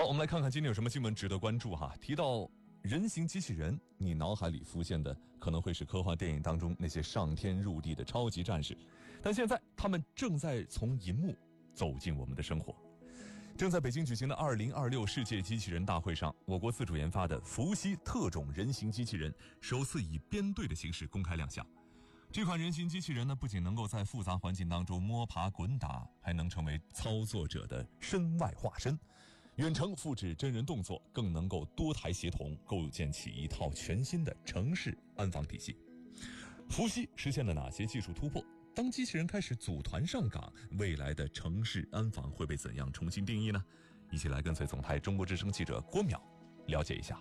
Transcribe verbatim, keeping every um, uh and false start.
好，我们来看看今天有什么新闻值得关注哈。提到人形机器人，你脑海里浮现的可能会是科幻电影当中那些上天入地的超级战士，但现在他们正在从银幕走进我们的生活。正在北京举行的二零二六世界机器人大会上，我国自主研发的伏羲特种人形机器人首次以编队的形式公开亮相。这款人形机器人呢，不仅能够在复杂环境当中摸爬滚打，还能成为操作者的身外化身，远程复制真人动作，更能够多台协同，构建起一套全新的城市安防体系。伏羲实现了哪些技术突破？当机器人开始组团上岗，未来的城市安防会被怎样重新定义呢？一起来跟随总台中国之声记者郭淼了解一下。